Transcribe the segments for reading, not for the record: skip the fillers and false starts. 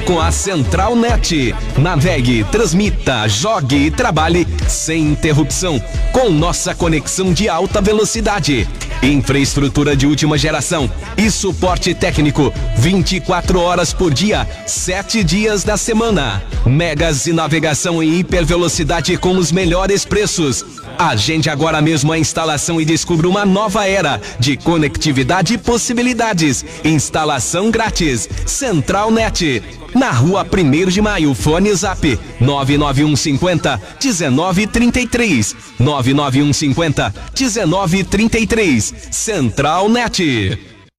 Com a Central Net, navegue, transmita, jogue e trabalhe sem interrupção com nossa conexão de alta velocidade, infraestrutura de última geração e suporte técnico 24 horas por dia, 7 dias da semana. Megas e navegação em hipervelocidade com os melhores preços. Agende agora mesmo a instalação e descubra uma nova era de conectividade e possibilidades. Instalação grátis. Central Net. Na rua 1º de Maio, fone zap 99150 1933. 99150 1933. Central Net.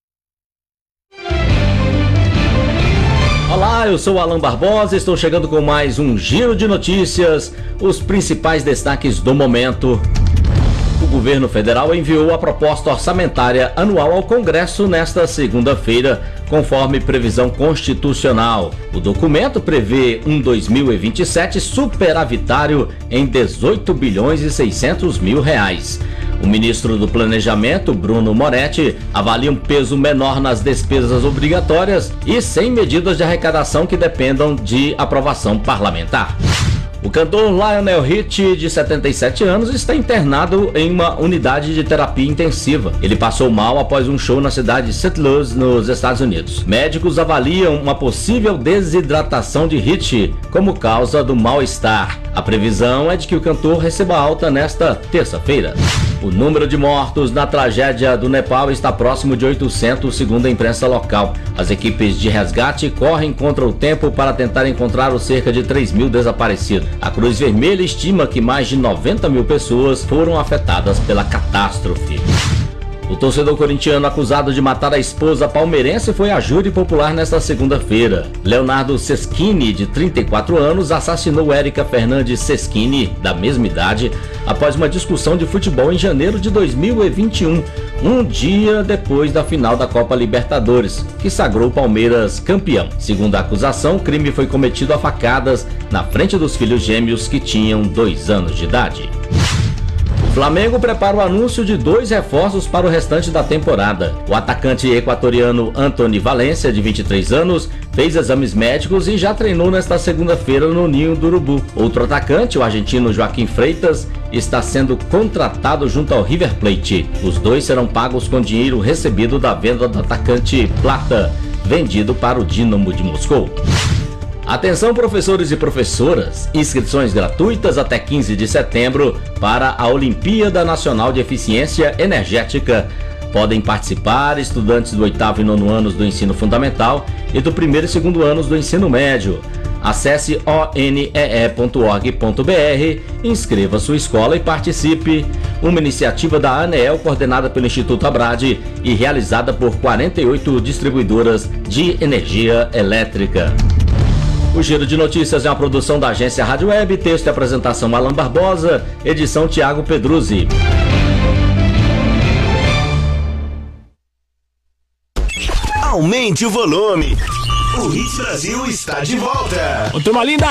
Olá, eu sou o Alan Barbosa, estou chegando com mais um giro de notícias, os principais destaques do momento. O governo federal enviou a proposta orçamentária anual ao Congresso nesta segunda-feira, conforme previsão constitucional. O documento prevê um 2027 superavitário em 18 bilhões e 600 mil reais. O ministro do Planejamento, Bruno Moretti, avalia um peso menor nas despesas obrigatórias e sem medidas de arrecadação que dependam de aprovação parlamentar. O cantor Lionel Richie, de 77 anos, está internado em uma unidade de terapia intensiva. Ele passou mal após um show na cidade de St. Louis, nos Estados Unidos. Médicos avaliam uma possível desidratação de Richie como causa do mal-estar. A previsão é de que o cantor receba alta nesta terça-feira. O número de mortos na tragédia do Nepal está próximo de 800, segundo a imprensa local. As equipes de resgate correm contra o tempo para tentar encontrar os cerca de 3 mil desaparecidos. A Cruz Vermelha estima que mais de 90 mil pessoas foram afetadas pela catástrofe. O torcedor corintiano acusado de matar a esposa palmeirense foi a júri popular nesta segunda-feira. Leonardo Seschini, de 34 anos, assassinou Érica Fernandes Seschini, da mesma idade, após uma discussão de futebol em janeiro de 2021, um dia depois da final da Copa Libertadores, que sagrou o Palmeiras campeão. Segundo a acusação, o crime foi cometido a facadas na frente dos filhos gêmeos que tinham 2 anos de idade. O Flamengo prepara o anúncio de 2 reforços para o restante da temporada. O atacante equatoriano Antony Valência, de 23 anos, fez exames médicos e já treinou nesta segunda-feira no Ninho do Urubu. Outro atacante, o argentino Joaquim Freitas, está sendo contratado junto ao River Plate. Os dois serão pagos com dinheiro recebido da venda do atacante Plata, vendido para o Dinamo de Moscou. Atenção, professores e professoras, inscrições gratuitas até 15 de setembro para a Olimpíada Nacional de Eficiência Energética. Podem participar estudantes do 8º e 9º anos do ensino fundamental e do 1º e 2º anos do ensino médio. Acesse onee.org.br, inscreva sua escola e participe. Uma iniciativa da ANEEL coordenada pelo Instituto Abrade e realizada por 48 distribuidoras de energia elétrica. O Giro de Notícias é uma produção da agência Rádio Web, texto e apresentação Alan Barbosa, edição Tiago Pedruzzi. Aumente o volume. O Hits Brasil está de volta. Ô, turma linda,